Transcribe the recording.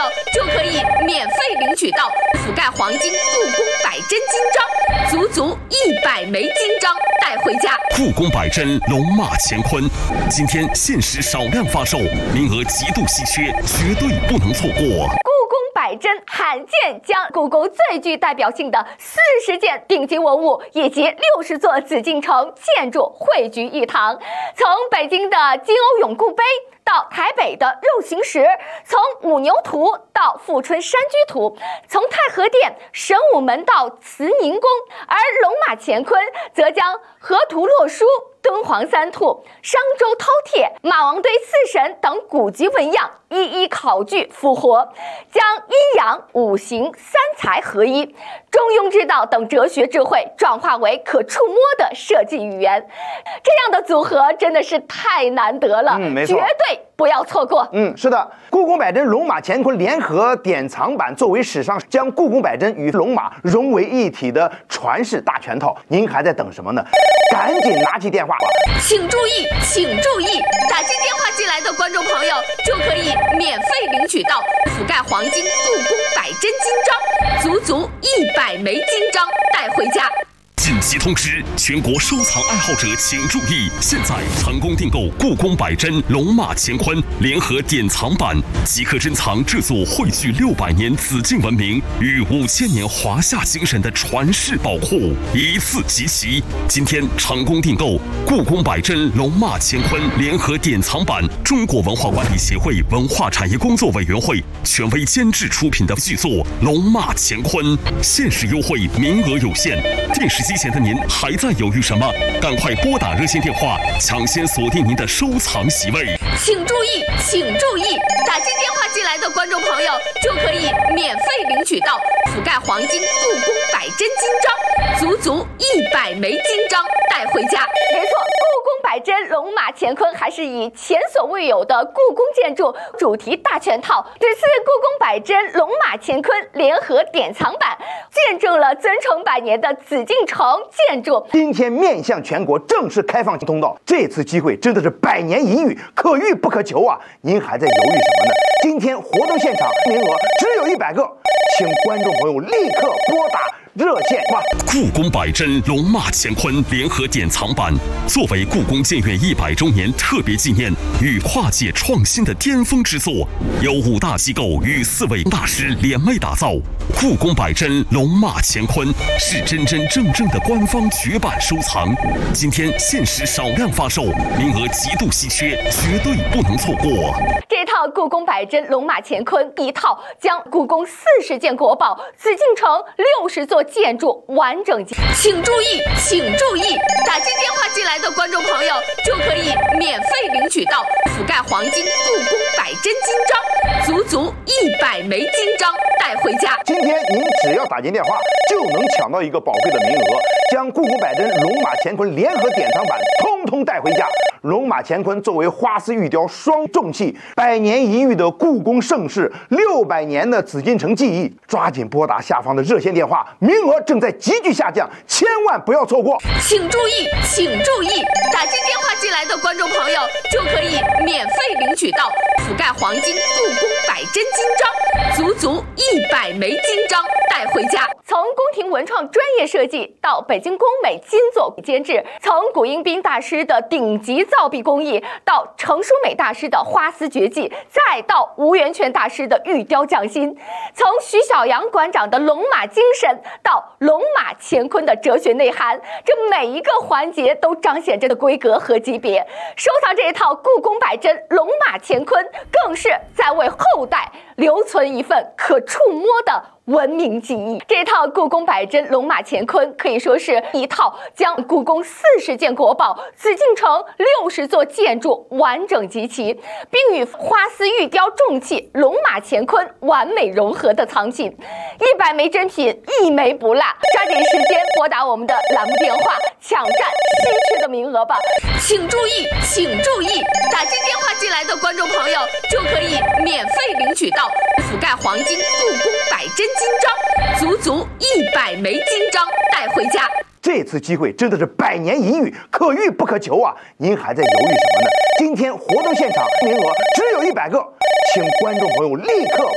就可以免费领取到覆盖黄金故宫100针金章，足足100枚金章带回家。 故宫100针龙马乾坤，今天限时少量发售，名额极度稀缺，绝对不能错过。 100针罕见将故宫最具代表性的40件顶级文物以及60座紫禁城建筑汇聚一堂，从北京的金瓯永固碑到台北的肉形石，从五牛图到富春山居图，从太和殿、神武门到慈宁宫，而龙马乾坤则将河图洛书、敦煌三兔、商周饕餮、马王堆四神等古籍纹样一一考据复活，将阴阳、五行、三才合一、中庸之道等哲学智慧转化为可触摸的设计语言。这样的组合真的是太难得了， 没错， 绝对不要错过。 是的，故宫100针龙马乾坤联合典藏版作为史上将故宫100针与龙马融为一体的传世大全套，您还在等什么呢？赶紧拿起电话吧！ 请注意，请注意，打进电话进来的观众朋友就可以免费领取到覆盖黄金故宫100针金章，足足100枚金章带回家。 紧急通知，全国收藏爱好者请注意！现在成功订购故宫100针龙马乾坤联合典藏版，即可珍藏这座汇聚600年紫禁文明与5000年华夏精神的传世宝库，一次集齐。今天成功订购故宫100针龙马乾坤联合典藏版，中国文化管理协会文化产业工作委员会权威监制出品的巨作《龙马乾坤》，限时优惠，名额有限。电视机前的您还在犹豫什么？赶快拨打热线电话，抢先锁定您的收藏席位。 请注意，请注意，打进电话进来的观众朋友就可以免费领取到覆盖黄金故宫100针金章，足足100枚金章带回家。 没错，故宫100针龙马乾坤还是以前所未有的故宫建筑主题大全套。这次故宫100针龙马乾坤联合典藏版见证了尊崇100年的紫禁城建筑， 今天面向全国正式开放通道，这次机会真的是100年一遇，可遇不可求啊！您还在犹豫什么呢？今天活动现场名额只有100个，请观众朋友立刻拨打热线吧！ 故宫100针龙马乾坤联合典藏版，作为故宫建院100周年特别纪念与跨界创新的巅峰之作，由5大机构与4位大师联袂打造。故宫100针龙马乾坤是真真正正的官方绝版收藏，今天限时少量发售，名额极度稀缺，绝对不能错过。 这套故宫100针龙马乾坤一套将故宫40件国宝、紫禁城60座建筑完整集。 请注意，请注意，打进电话进来的观众朋友就可以免费领取到覆盖黄金故宫100针金章，足足100枚金章带回家。 今天您只要打进电话，就能抢到一个宝贵的名额，将故宫100针龙马乾坤联合典藏版通通带回家。龙马乾坤作为花丝玉雕双重器，100年一遇的故宫盛世，600年的紫禁城记忆，抓紧拨打下方的热线电话，名额正在急剧下降，千万不要错过。 请注意，请注意，打进电话进来的观众朋友就可以免费领取到覆盖黄金故宫100针金章，足足100枚金章带回家。 从宫廷文创专业设计到北京工美金作监制，从古英彬大师的顶级造币工艺到程淑美大师的花丝绝技，再到吴源泉大师的玉雕匠心，从徐小阳馆长的龙马精神到龙马乾坤的哲学内涵，这每一个环节都彰显着的规格和级别。收藏这一套故宫100针龙马乾坤，更是在为后代留存一份可触摸的文明记忆。这套故宫100针龙马乾坤可以说是一套将故宫40件国宝、紫禁城60座建筑完整集齐，并与花丝玉雕重器龙马乾坤完美融合的藏品。100枚珍品，一枚不落，抓紧时间拨打我们的栏目电话，抢占稀缺的名额吧！ 请注意，请注意，打进电话进来的观众朋友就可以免费领取到覆盖黄金故宫100针金章，足足100枚金章带回家。 这次机会真的是100年一遇，可遇不可求啊！您还在犹豫什么呢？今天活动现场名额只有100个，请观众朋友立刻